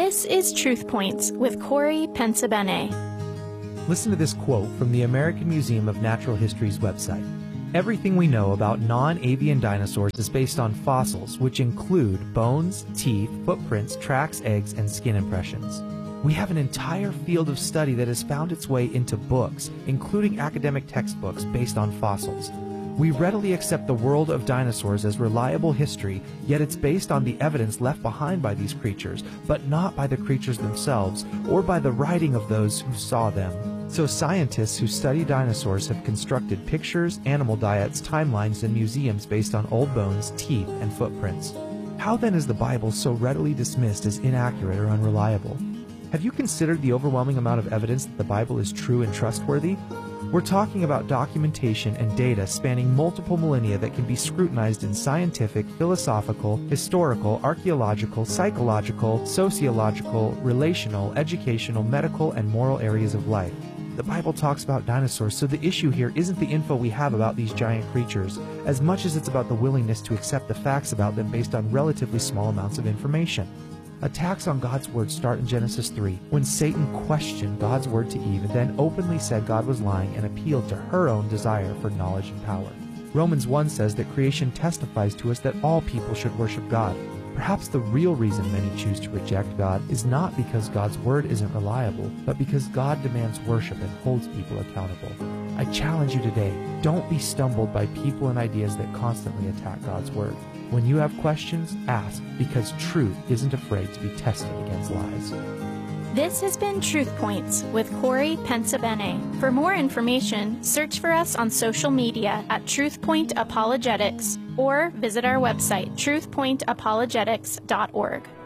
This is Truth Points with Corey Pensabene. Listen to this quote from the American Museum of Natural History's website. Everything we know about non-avian dinosaurs is based on fossils, which include bones, teeth, footprints, tracks, eggs, and skin impressions. We have an entire field of study that has found its way into books, including academic textbooks based on fossils. We readily accept the world of dinosaurs as reliable history, yet it's based on the evidence left behind by these creatures, but not by the creatures themselves or by the writing of those who saw them. So scientists who study dinosaurs have constructed pictures, animal diets, timelines, and museums based on old bones, teeth, and footprints. How then is the Bible so readily dismissed as inaccurate or unreliable? Have you considered the overwhelming amount of evidence that the Bible is true and trustworthy? We're talking about documentation and data spanning multiple millennia that can be scrutinized in scientific, philosophical, historical, archaeological, psychological, sociological, relational, educational, medical, and moral areas of life. The Bible talks about dinosaurs, so the issue here isn't the info we have about these giant creatures, as much as it's about the willingness to accept the facts about them based on relatively small amounts of information. Attacks on God's word start in Genesis 3, when Satan questioned God's word to Eve and then openly said God was lying and appealed to her own desire for knowledge and power. Romans 1 says that creation testifies to us that all people should worship God. Perhaps the real reason many choose to reject God is not because God's word isn't reliable, but because God demands worship and holds people accountable. I challenge you today, don't be stumbled by people and ideas that constantly attack God's word. When you have questions, ask, because truth isn't afraid to be tested against lies. This has been Truth Points with Corey Pensabene. For more information, search for us on social media at TruthPoint Apologetics or visit our website, truthpointapologetics.org.